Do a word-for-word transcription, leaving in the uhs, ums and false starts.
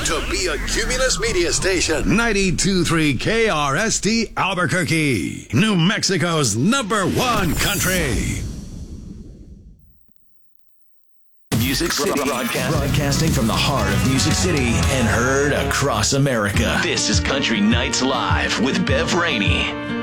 to be a Cumulus Media Station. ninety-two point three K R S T Albuquerque, New Mexico's number one country. Music City, broadcasting. broadcasting from the heart of Music City and heard across America. This is Country Nights Live with Bev Rainey.